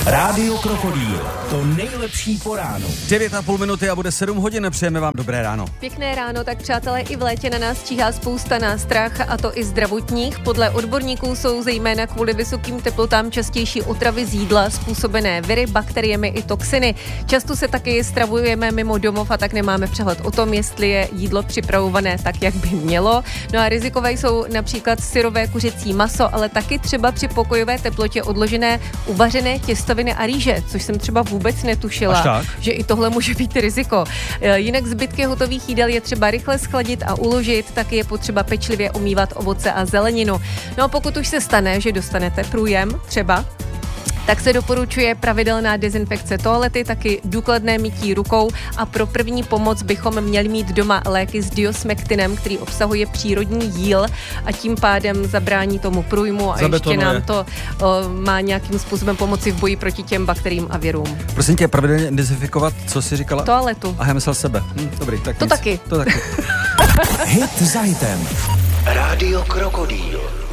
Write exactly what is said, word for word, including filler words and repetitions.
Rádio Krokodýl, to nejlepší po ránu. devět a půl minuty a bude sedm hodin, přejeme vám dobré ráno. Pěkné ráno, tak přátelé, i v létě na nás číhá spousta nástrah, a to i zdravotních. Podle odborníků jsou zejména kvůli vysokým teplotám častější otravy z jídla způsobené viry, bakteriemi i toxiny. Často se taky stravujeme mimo domov a tak nemáme přehled o tom, jestli je jídlo připravované tak, jak by mělo. No a rizikové jsou například syrové kuřecí maso, ale taky třeba při pokojové teplotě odložené uvařené těstoviny a rýže, což jsem třeba vůbec netušila, že i tohle může být riziko. Jinak zbytky hotových jídel je třeba rychle schladit a uložit, taky je potřeba pečlivě umývat ovoce a zeleninu. No a pokud už se stane, že dostanete průjem třeba, tak se doporučuje pravidelná dezinfekce toalety, taky důkladné mytí rukou a pro první pomoc bychom měli mít doma léky s diosmektinem, který obsahuje přírodní jíl a tím pádem zabrání tomu průjmu a ještě nám to o, má nějakým způsobem pomoci v boji proti těm bakteriím a virům. Prosím tě, pravidelně dezinfikovat, co jsi říkala? Toaletu. A já myslel sebe. Hm, dobrý, tak to nic. taky. To taky. Hit za hitem. Rádio Krokodýl.